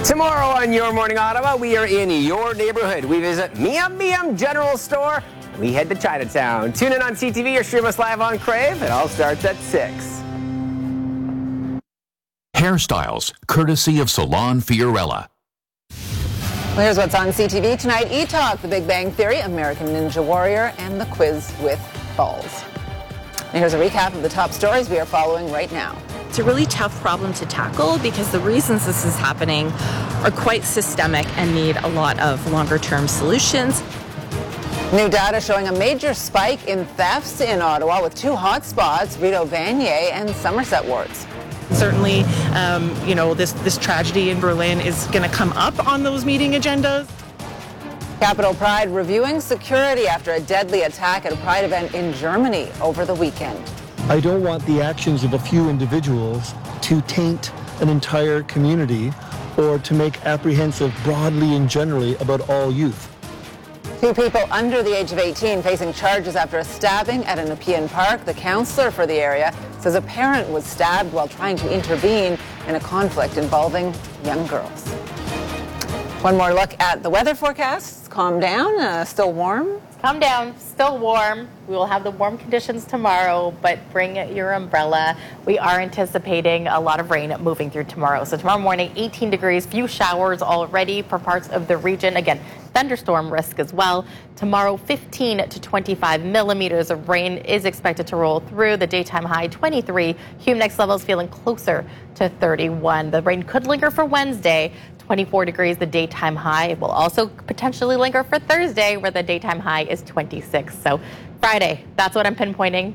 Tomorrow on Your Morning Ottawa, we are in your neighborhood. We visit Miam Miam General Store. We head to Chinatown. Tune in on CTV or stream us live on Crave. It all starts at 6. Hairstyles, courtesy of Salon Fiorella. Well, here's what's on CTV tonight. E-Talk, The Big Bang Theory, American Ninja Warrior, and The Quiz with Balls. And here's a recap of the top stories we are following right now. It's a really tough problem to tackle because the reasons this is happening are quite systemic and need a lot of longer-term solutions. New data showing a major spike in thefts in Ottawa with 2 hotspots, Rideau Vanier and Somerset wards. Certainly, this tragedy in Berlin is going to come up on those meeting agendas. Capitol Pride reviewing security after a deadly attack at a Pride event in Germany over the weekend. I don't want the actions of a few individuals to taint an entire community or to make apprehensive broadly and generally about all youth. 2 people under the age of 18 facing charges after a stabbing at an Nepean Park. The councillor for the area says a parent was stabbed while trying to intervene in a conflict involving young girls. One more look at the weather forecast. Calm down, still warm. Calm down, still warm. We will have the warm conditions tomorrow, but bring your umbrella. We are anticipating a lot of rain moving through tomorrow. So tomorrow morning, 18 degrees, few showers already for parts of the region. Again, thunderstorm risk as well. Tomorrow, 15 to 25 millimeters of rain is expected to roll through. The daytime high, 23. Humidex levels feeling closer to 31. The rain could linger for Wednesday. 24 degrees, the daytime high. It will also potentially linger for Thursday, where the daytime high is 26. So Friday, that's what I'm pinpointing.